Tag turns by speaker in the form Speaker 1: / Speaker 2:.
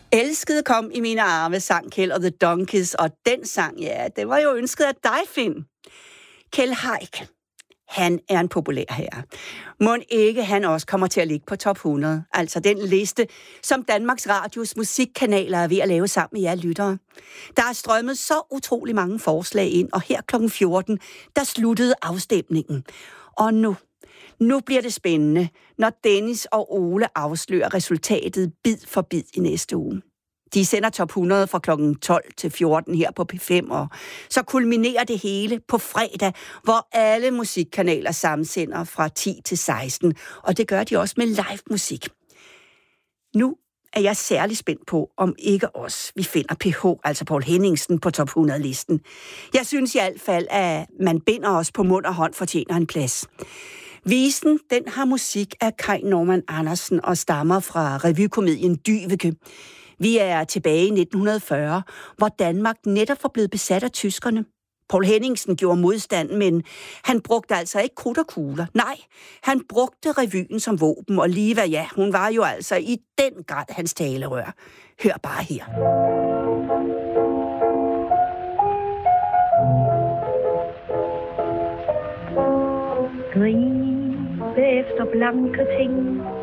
Speaker 1: Elskede kom i mine arme, sang Kjeld og The Donkeys, og den sang, ja, det var jo ønsket af dig, Finn. Kjeld Haik, han er en populær herre. Mon ikke han også kommer til at ligge på top 100, altså den liste, som Danmarks Radios musikkanaler er ved at lave sammen med jer lyttere. Der er strømmet så utrolig mange forslag ind, og her kl. 14, der sluttede afstemningen. Og nu bliver det spændende, når Dennis og Ole afslører resultatet bid for bid i næste uge. De sender top 100 fra kl. 12 til 14 her på P5, og så kulminerer det hele på fredag, hvor alle musikkanaler sammensender fra 10 til 16, og det gør de også med live musik. Nu er jeg særlig spændt på, om ikke os vi finder PH, altså Poul Henningsen, på top 100-listen. Jeg synes i hvert fald, at man binder os på mund og hånd fortjener en plads. Visen, den har musik af Kai Normann Andersen og stammer fra revykomedien Dyveke. Vi er tilbage i 1940, hvor Danmark netop var blevet besat af tyskerne. Poul Henningsen gjorde modstand, men han brugte altså ikke krudt og kugler. Nej, han brugte revyen som våben, og Liva, ja, hun var jo altså i den grad hans talerør. Hør bare her.
Speaker 2: Gribe efter blanke ting,